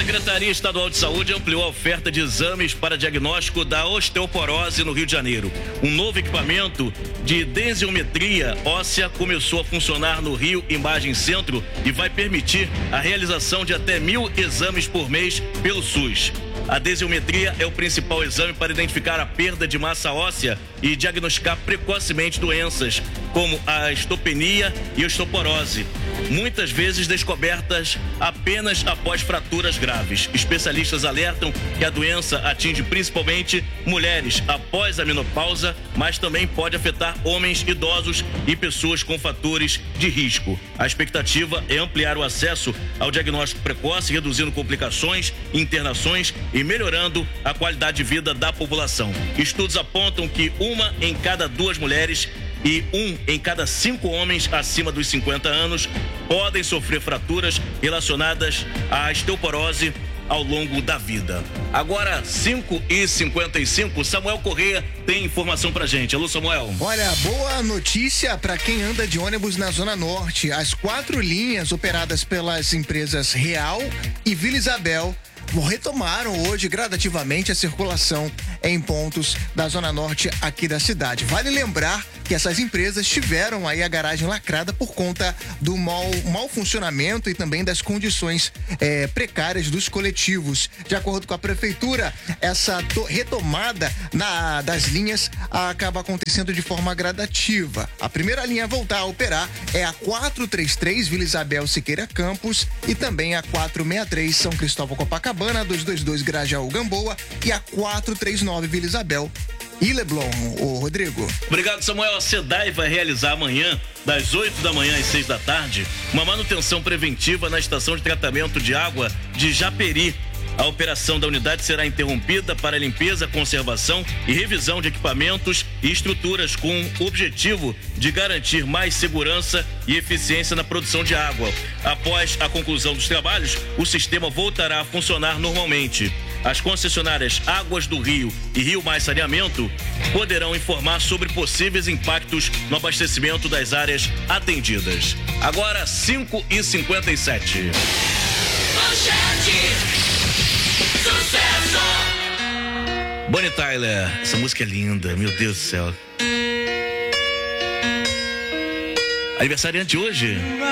Secretaria Estadual de Saúde ampliou a oferta de exames para diagnóstico da osteoporose no Rio de Janeiro. Um novo equipamento de densiometria óssea começou a funcionar no Rio Imagem Centro e vai permitir a realização de até 1.000 exames por mês pelo SUS. A densiometria é o principal exame para identificar a perda de massa óssea e diagnosticar precocemente doenças como a osteopenia e osteoporose, muitas vezes descobertas apenas após fraturas graves. Especialistas alertam que a doença atinge principalmente mulheres após a menopausa, mas também pode afetar homens idosos e pessoas com fatores de risco. A expectativa é ampliar o acesso ao diagnóstico precoce, reduzindo complicações, internações e melhorando a qualidade de vida da população. Estudos apontam que 1 em cada 2 mulheres e 1 em cada 5 homens acima dos 50 anos podem sofrer fraturas relacionadas à osteoporose ao longo da vida. Agora, 5h55, Samuel Corrêa tem informação pra gente. Alô, Samuel. Olha, boa notícia para quem anda de ônibus na Zona Norte. As 4 linhas operadas pelas empresas Real e Vila Isabel retomaram hoje gradativamente a circulação em pontos da Zona Norte aqui da cidade. Vale lembrar que essas empresas tiveram aí a garagem lacrada por conta do mau funcionamento e também das condições precárias dos coletivos. De acordo com a prefeitura, essa retomada das linhas acaba acontecendo de forma gradativa. A primeira linha a voltar a operar é a 433 Vila Isabel Siqueira Campos e também a 463 São Cristóvão Copacabana, 222 Grajaú Gamboa e a 439 Vila Isabel e Leblon. Ô Rodrigo. Obrigado, Samuel. A SEDAI vai realizar amanhã, das 8 da manhã às 6 da tarde, uma manutenção preventiva na estação de tratamento de água de Japeri. A operação da unidade será interrompida para limpeza, conservação e revisão de equipamentos e estruturas com o objetivo de garantir mais segurança e eficiência na produção de água. Após a conclusão dos trabalhos, o sistema voltará a funcionar normalmente. As concessionárias Águas do Rio e Rio Mais Saneamento poderão informar sobre possíveis impactos no abastecimento das áreas atendidas. Agora, 5h57. Sucesso! Bonnie Tyler, essa música é linda, meu Deus do céu. Aniversariante hoje.